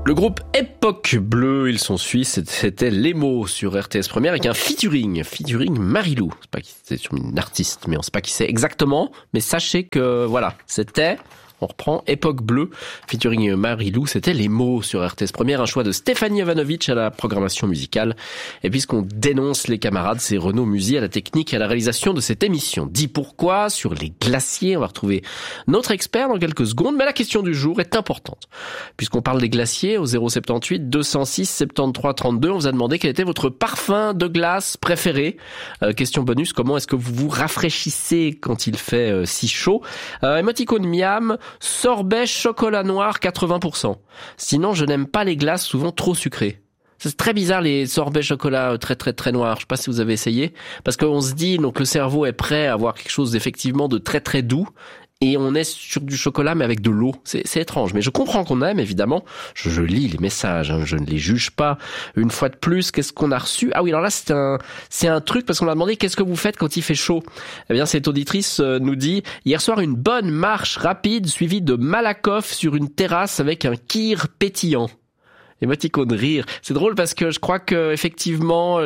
Le groupe Époque Bleue, ils sont suisses, c'était Les Mots sur RTS Première avec un featuring Marilou. C'est pas qui c'est sur une artiste, mais on sait pas qui c'est exactement, mais sachez que voilà, c'était... On reprend Époque Bleue, featuring Marilou, c'était Les Mots sur RTS Première, un choix de Stéphanie Jovanovic à la programmation musicale. Et puisqu'on dénonce les camarades, c'est Renaud Musy à la technique et à la réalisation de cette émission. Dis pourquoi sur les glaciers, on va retrouver notre expert dans quelques secondes, mais la question du jour est importante. Puisqu'on parle des glaciers, au 078 206 73 32, on vous a demandé quel était votre parfum de glace préféré. Question bonus, comment est-ce que vous vous rafraîchissez quand il fait si chaud? Émoticône miam, sorbet chocolat noir 80%. Sinon, je n'aime pas les glaces souvent trop sucrées. C'est très bizarre les sorbets chocolat très noirs. Je sais pas si vous avez essayé. Parce qu'on se dit, donc le cerveau est prêt à avoir quelque chose effectivement de très doux. Et on est sur du chocolat mais avec de l'eau. C'est étrange. Mais je comprends qu'on aime, évidemment. Je lis les messages, hein, je ne les juge pas. Une fois de plus, qu'est-ce qu'on a reçu? Ah oui, alors là, c'est un truc parce qu'on a demandé qu'est-ce que vous faites quand il fait chaud? Eh bien, cette auditrice nous dit, hier soir, une bonne marche rapide suivie de Malakoff sur une terrasse avec un kir pétillant. Émoticône rire. C'est drôle parce que je crois que effectivement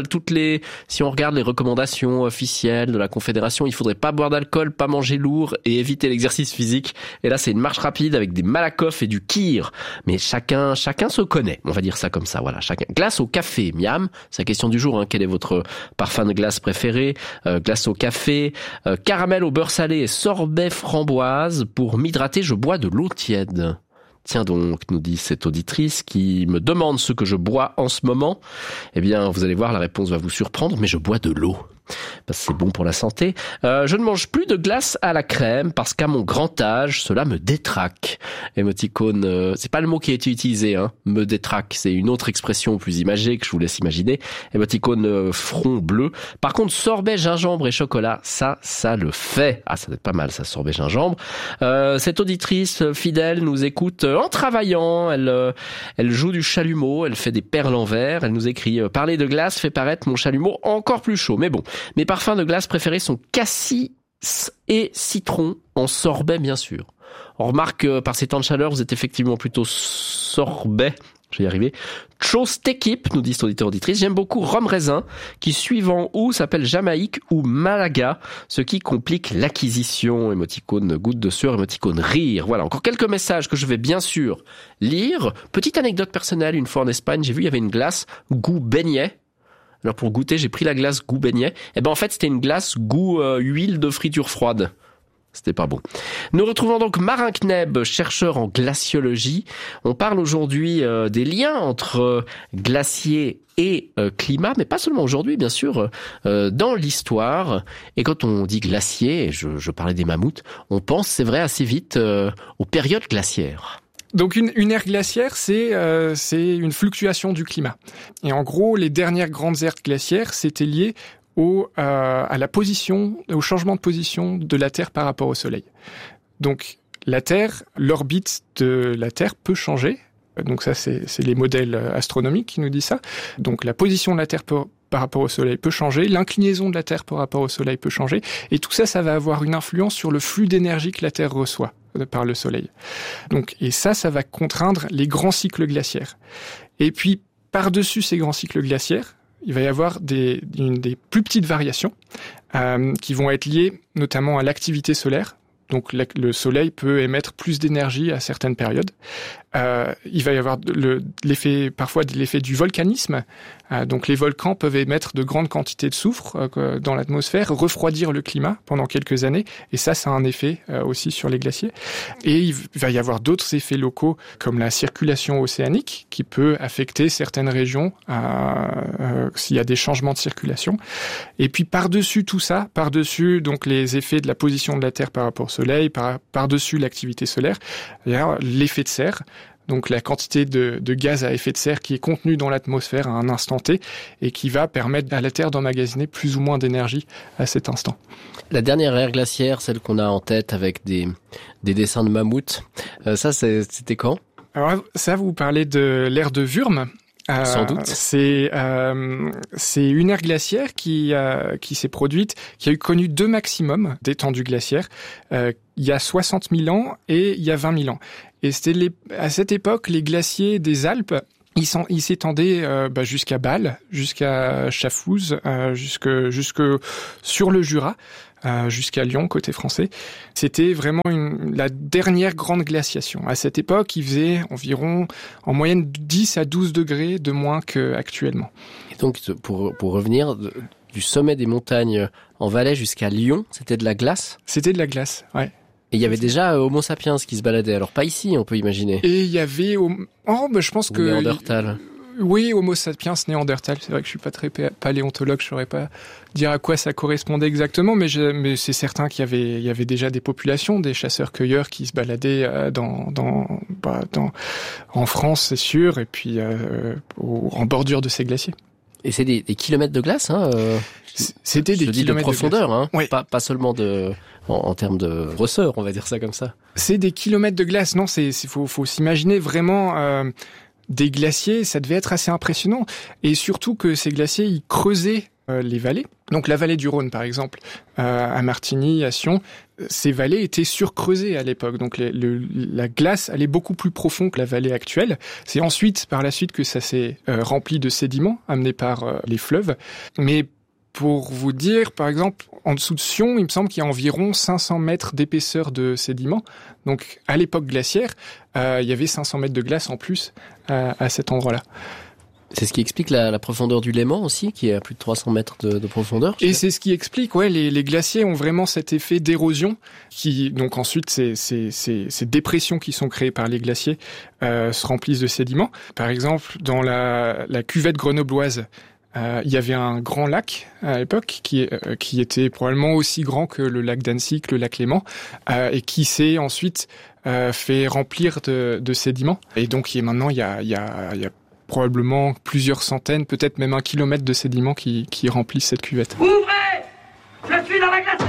si on regarde les recommandations officielles de la Confédération, il faudrait pas boire d'alcool, pas manger lourd et éviter l'exercice physique. Et là, c'est une marche rapide avec des Malakoff et du kir. Mais chacun se connaît. On va dire ça comme ça. Voilà, chacun. Glace au café, miam. C'est la question du jour. Hein. Quel est votre parfum de glace préféré? Glace au café, caramel au beurre salé et sorbet framboise. Pour m'hydrater, je bois de l'eau tiède. Tiens donc, nous dit cette auditrice qui me demande ce que je bois en ce moment. Eh bien, vous allez voir, la réponse va vous surprendre, mais je bois de l'eau. Parce que c'est bon pour la santé. Je ne mange plus de glace à la crème parce qu'à mon grand âge, cela me détraque. Émoticône, c'est pas le mot qui a été utilisé, hein. Me détraque, c'est une autre expression plus imagée que je vous laisse imaginer. Émoticône front bleu. Par contre, sorbet gingembre et chocolat, ça le fait. Ah, ça doit être pas mal, ça, sorbet gingembre. Cette auditrice fidèle nous écoute en travaillant. Elle joue du chalumeau, elle fait des perles en verre. Elle nous écrit « Parler de glace fait paraître mon chalumeau encore plus chaud. » Mais bon, mes parfums de glace préférés sont cassis et citron en sorbet, bien sûr. On remarque que par ces temps de chaleur, vous êtes effectivement plutôt sorbet. Je vais y arriver. Chose équipe, nous dit cette auditeur-auditrice. J'aime beaucoup rhum raisin, qui suivant où s'appelle Jamaïque ou Malaga, ce qui complique l'acquisition. Émoticône goutte de sueur, émoticône rire. Voilà, encore quelques messages que je vais bien sûr lire. Petite anecdote personnelle, une fois en Espagne, j'ai vu, il y avait une glace goût beignet. Alors pour goûter, j'ai pris la glace goût beignet. Et ben en fait, c'était une glace goût huile de friture froide. C'était pas bon. Nous retrouvons donc Marin Kneb, chercheur en glaciologie. On parle aujourd'hui des liens entre glaciers et climat, mais pas seulement aujourd'hui, bien sûr, dans l'histoire. Et quand on dit glacier, je parlais des mammouths, on pense, c'est vrai, assez vite aux périodes glaciaires. Donc une ère glaciaire, c'est une fluctuation du climat. Et en gros, les dernières grandes ères glaciaires, c'était lié à la position, au changement de position de la Terre par rapport au Soleil. Donc la Terre, l'orbite de la Terre peut changer. Donc ça, c'est les modèles astronomiques qui nous disent ça. Donc la position de la Terre par rapport au Soleil peut changer, l'inclinaison de la Terre par rapport au Soleil peut changer, et tout ça, ça va avoir une influence sur le flux d'énergie que la Terre reçoit par le Soleil. Donc, et ça va contraindre les grands cycles glaciaires. Et puis, par-dessus ces grands cycles glaciaires, il va y avoir des plus petites variations qui vont être liées notamment à l'activité solaire. Donc le Soleil peut émettre plus d'énergie à certaines périodes. Il va y avoir parfois l'effet du volcanisme. Donc les volcans peuvent émettre de grandes quantités de soufre dans l'atmosphère, refroidir le climat pendant quelques années. Et ça a un effet aussi sur les glaciers. Et il va y avoir d'autres effets locaux comme la circulation océanique qui peut affecter certaines régions s'il y a des changements de circulation. Et puis par-dessus tout ça, par-dessus donc les effets de la position de la Terre par rapport au Soleil, par-dessus l'activité solaire, il y a l'effet de serre. Donc la quantité de gaz à effet de serre qui est contenue dans l'atmosphère à un instant T et qui va permettre à la Terre d'emmagasiner plus ou moins d'énergie à cet instant. La dernière ère glaciaire, celle qu'on a en tête avec des dessins de mammouths, ça c'était quand? Alors ça, vous parlez de l'ère de Würm. Sans doute. C'est une ère glaciaire qui s'est produite, qui a connu deux maximums d'étendue glaciaire. Il y a 60 000 ans et il y a 20 000 ans. Et c'était à cette époque, les glaciers des Alpes, ils s'étendaient jusqu'à Bâle, jusqu'à Chafouz, jusque sur le Jura, jusqu'à Lyon, côté français. C'était vraiment la dernière grande glaciation. À cette époque, il faisait environ, en moyenne, 10 à 12 degrés de moins qu'actuellement. Et donc, pour revenir, du sommet des montagnes en Valais jusqu'à Lyon, c'était de la glace ? C'était de la glace, ouais. Et il y avait déjà Homo sapiens qui se baladait. Alors pas ici, on peut imaginer. Et il y avait, je pense que Néandertal. Oui, Homo sapiens, Néandertal. C'est vrai que je suis pas très paléontologue, je saurais pas dire à quoi ça correspondait exactement, mais c'est certain qu'il y avait déjà des populations, des chasseurs-cueilleurs qui se baladaient en France, c'est sûr, et puis en bordure de ces glaciers. Et c'est des kilomètres de glace, hein. C'était des kilomètres de profondeur, de glace. hein. Oui. Pas seulement en termes de grosseur, on va dire ça comme ça. C'est des kilomètres de glace. Non, faut s'imaginer vraiment des glaciers. Ça devait être assez impressionnant. Et surtout que ces glaciers, ils creusaient les vallées. Donc la vallée du Rhône, par exemple, à Martigny, à Sion, ces vallées étaient surcreusées à l'époque. Donc la glace allait beaucoup plus profond que la vallée actuelle. C'est ensuite, par la suite, que ça s'est rempli de sédiments amenés par les fleuves. Mais pour vous dire, par exemple, en dessous de Sion, il me semble qu'il y a environ 500 mètres d'épaisseur de sédiments. Donc, à l'époque glaciaire, il y avait 500 mètres de glace en plus à cet endroit-là. C'est ce qui explique la profondeur du Léman aussi, qui est à plus de 300 mètres de profondeur. Et c'est ce qui explique, les glaciers ont vraiment cet effet d'érosion donc ensuite, ces dépressions qui sont créées par les glaciers se remplissent de sédiments. Par exemple, dans la cuvette grenobloise, il y avait un grand lac à l'époque qui était probablement aussi grand que le lac d'Annecy, que le lac Léman, et qui s'est ensuite fait remplir de sédiments. Et donc maintenant il y a probablement plusieurs centaines, peut-être même 1 kilomètre de sédiments qui remplissent cette cuvette. Ouvrez! Je suis dans la glace!